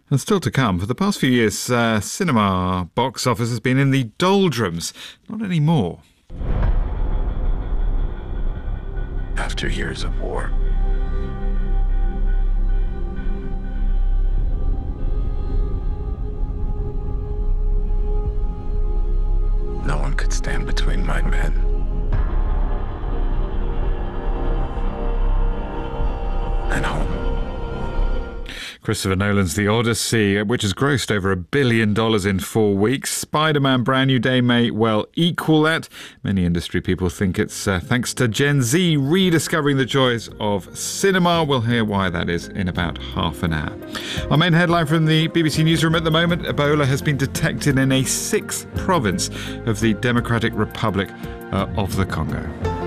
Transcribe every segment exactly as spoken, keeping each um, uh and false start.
And still to come, for the past few years, uh, cinema box office has been in the doldrums. Not anymore. After years of war, no one could stand between my men and home. Christopher Nolan's The Odyssey, which has grossed over a billion dollars in four weeks. Spider-Man Brand New Day may well equal that. Many industry people think it's uh, thanks to Gen Z rediscovering the joys of cinema. We'll hear why that is in about half an hour. Our main headline from the B B C newsroom at the moment: Ebola has been detected in a sixth province of the Democratic Republic uh, of the Congo.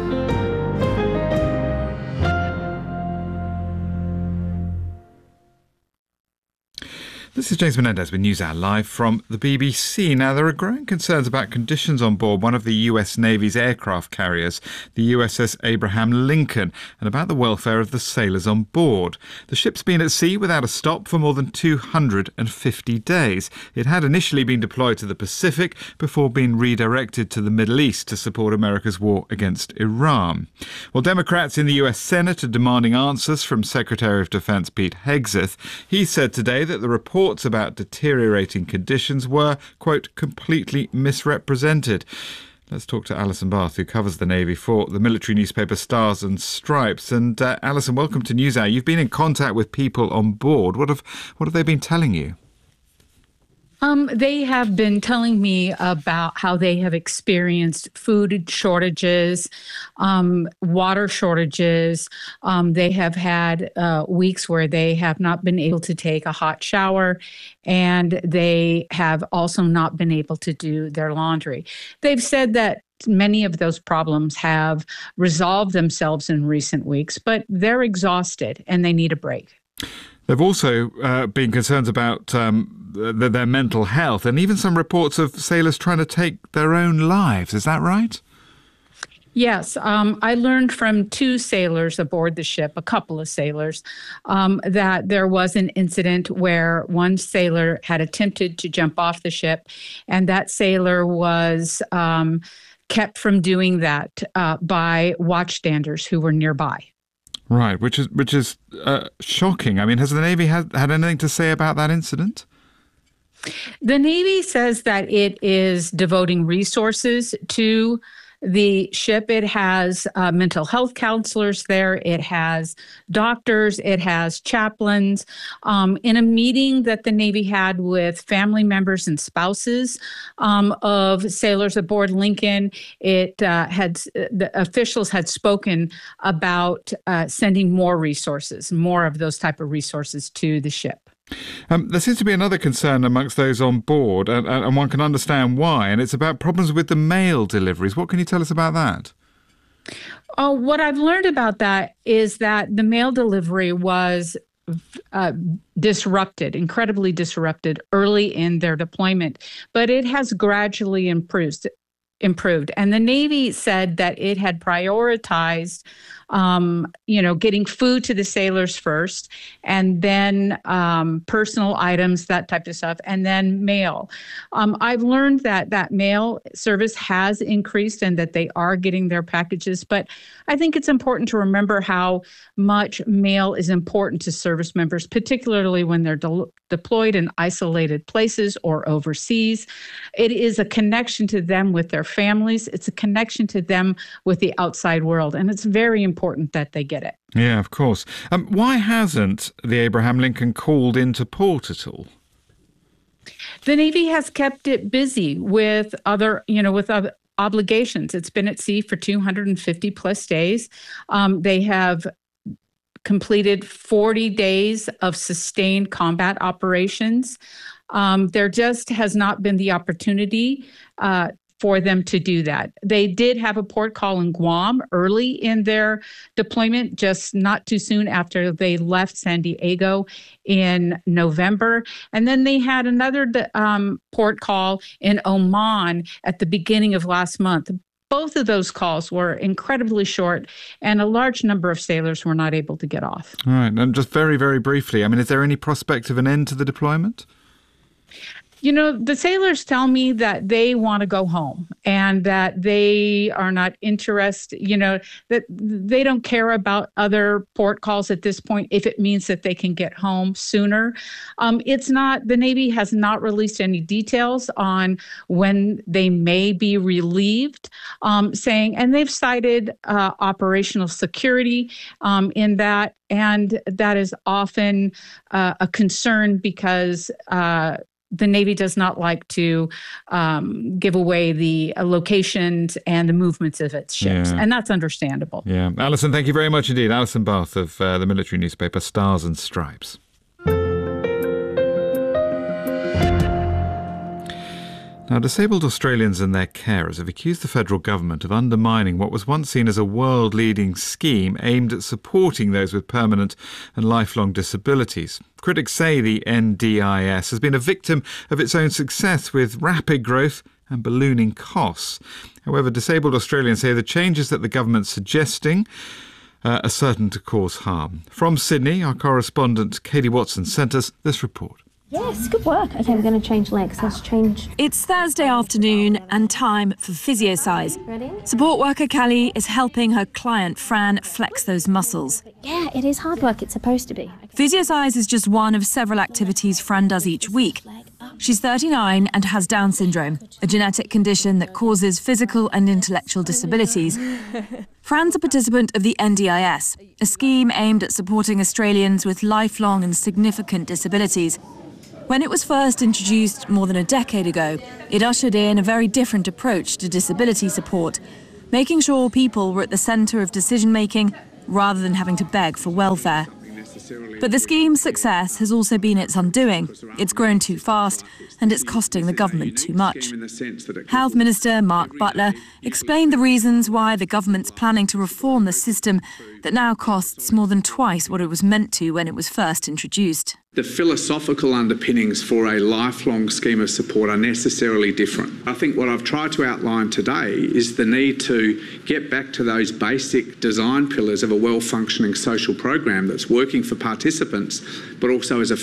This is James Menendez with NewsHour live from the B B C. Now, there are growing concerns about conditions on board one of the U S Navy's aircraft carriers, the U S S Abraham Lincoln, and about the welfare of the sailors on board. The ship's been at sea without a stop for more than two hundred fifty days. It had initially been deployed to the Pacific before being redirected to the Middle East to support America's war against Iran. Well, Democrats in the U S Senate are demanding answers from Secretary of Defense Pete Hegseth. He said today that the report Reports about deteriorating conditions were, quote, completely misrepresented. Let's talk to Alison Bath, who covers the Navy for the military newspaper Stars and Stripes. And uh, Alison, welcome to NewsHour. You've been in contact with people on board. What have what have they been telling you? Um, they have been telling me about how they have experienced food shortages, um, water shortages. Um, they have had uh, weeks where they have not been able to take a hot shower, and they have also not been able to do their laundry. They've said that many of those problems have resolved themselves in recent weeks, but they're exhausted and they need a break. There have also uh, been concerns about um, the, their mental health, and even some reports of sailors trying to take their own lives. Is that right? Yes. Um, I learned from two sailors aboard the ship, a couple of sailors, um, that there was an incident where one sailor had attempted to jump off the ship, and that sailor was um, kept from doing that uh, by watchstanders who were nearby. Right, which is which is uh, shocking. I mean, has the Navy had, had anything to say about that incident? The Navy says that it is devoting resources to the ship. It has uh, mental health counselors there. It has doctors. It has chaplains. Um, in a meeting that the Navy had with family members and spouses um, of sailors aboard Lincoln, it uh, had the officials had spoken about uh, sending more resources, more of those type of resources to the ship. Um, there seems to be another concern amongst those on board, and, and one can understand why, and it's about problems with the mail deliveries. What can you tell us about that? Oh, what I've learned about that is that the mail delivery was uh, disrupted, incredibly disrupted early in their deployment, but it has gradually improved. improved. And the Navy said that it had prioritized, um, you know, getting food to the sailors first, and then um, personal items, that type of stuff, and then mail. Um, I've learned that that mail service has increased and that they are getting their packages. But I think it's important to remember how much mail is important to service members, particularly when they're de- deployed in isolated places or overseas. It is a connection to them with their families. It's a connection to them with the outside world. And it's very important that they get it. Yeah, of course. Um, why hasn't the Abraham Lincoln called into port at all? The Navy has kept it busy with other, you know, with other obligations. It's been at sea for two hundred fifty plus days. Um, they have completed forty days of sustained combat operations. Um, there just has not been the opportunity uh, for them to do that. They did have a port call in Guam early in their deployment, just not too soon after they left San Diego in November. And then they had another um, port call in Oman at the beginning of last month. both of those calls were incredibly short, and a large number of sailors were not able to get off. All right. And just very, very briefly, I mean, is there any prospect of an end to the deployment? You know, the sailors tell me that they want to go home and that they are not interested, you know, that they don't care about other port calls at this point if it means that they can get home sooner. Um, it's not, the Navy has not released any details on when they may be relieved, um, saying, and they've cited uh, operational security um, in that. And that is often uh, a concern because uh, the Navy does not like to um, give away the uh, locations and the movements of its ships. Yeah. And that's understandable. Yeah. Alison, thank you very much indeed. Alison Bath of uh, the military newspaper Stars and Stripes. Now, disabled Australians and their carers have accused the federal government of undermining what was once seen as a world-leading scheme aimed at supporting those with permanent and lifelong disabilities. Critics say the N D I S has been a victim of its own success with rapid growth and ballooning costs. However, disabled Australians say the changes that the government's suggesting uh, are certain to cause harm. From Sydney, our correspondent Katie Watson sent us this report. Yes, good work. Okay, we're going to change legs. Let's change. It's Thursday afternoon and time for PhysioSize. Ready? Support worker Callie is helping her client Fran flex those muscles. Yeah, it is hard work. It's supposed to be. PhysioSize is just one of several activities Fran does each week. She's thirty-nine and has Down syndrome, a genetic condition that causes physical and intellectual disabilities. Fran's a participant of the N D I S, a scheme aimed at supporting Australians with lifelong and significant disabilities. When it was first introduced more than a decade ago, it ushered in a very different approach to disability support, making sure people were at the centre of decision-making rather than having to beg for welfare. But the scheme's success has also been its undoing. It's grown too fast and it's costing the government too much. Health Minister Mark Butler explained the reasons why the government's planning to reform the system that now costs more than twice what it was meant to when it was first introduced. The philosophical underpinnings for a lifelong scheme of support are necessarily different. I think what I've tried to outline today is the need to get back to those basic design pillars of a well-functioning social program that's working for participants, but also as a